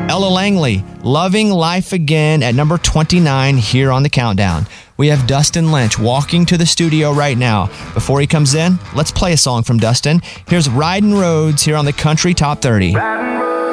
Ella Langley, Loving Life Again at number 29 here on the countdown. We have Dustin Lynch walking to the studio right now. Before he comes in, let's play a song from Dustin. Here's Riding Roads here on the Country Top 30.